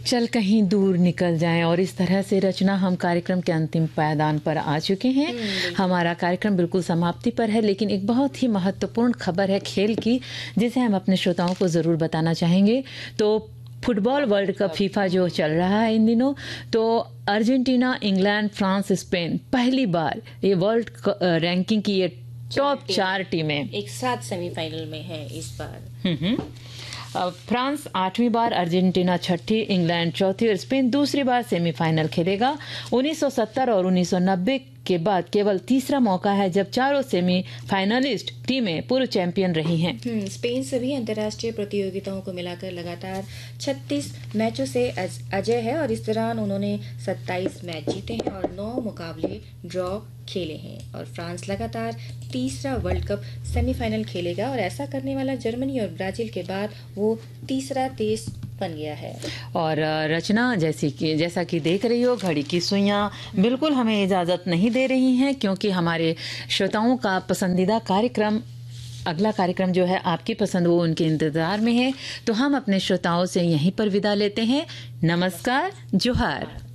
चल कहीं दूर निकल जाएं। और इस तरह से रचना हम कार्यक्रम के अंतिम पायदान पर आ चुके हैं। हमारा कार्यक्रम बिल्कुल समाप्ति पर है, लेकिन एक बहुत ही महत्वपूर्ण खबर है खेल की, जिसे हम अपने श्रोताओं को ज़रूर बताना चाहेंगे। तो फुटबॉल वर्ल्ड कप फीफा जो चल रहा है इन दिनों, तो अर्जेंटीना, इंग्लैंड, फ्रांस, स्पेन पहली बार ये वर्ल्ड रैंकिंग की ये टॉप 4 टीमें एक साथ सेमीफाइनल में है इस बार। फ्रांस 8वीं बार, अर्जेंटीना 6ठी, इंग्लैंड 4थी और स्पेन दूसरी बार सेमीफाइनल खेलेगा। 1970 और 1990 के बाद केवल तीसरा मौका है जब चारों सेमीफाइनलिस्ट टीमें पूर्व चैंपियन रही हैं। स्पेन सभी अंतर्राष्ट्रीय प्रतियोगिताओं को मिलाकर लगातार 36 मैचों से अजय है और इस दौरान उन्होंने 27 मैच जीते हैं और 9 मुकाबले ड्रॉ खेले हैं। और फ्रांस लगातार तीसरा वर्ल्ड कप सेमीफाइनल खेलेगा और ऐसा करने वाला जर्मनी और ब्राजील के बाद वो तीसरा देश बन गया है। और रचना, जैसा कि देख रही हो, घड़ी की सुइयां बिल्कुल हमें इजाज़त नहीं दे रही हैं, क्योंकि हमारे श्रोताओं का पसंदीदा कार्यक्रम, अगला कार्यक्रम जो है आपकी पसंद, वो उनके इंतज़ार में है। तो हम अपने श्रोताओं से यहीं पर विदा लेते हैं। नमस्कार, जोहार।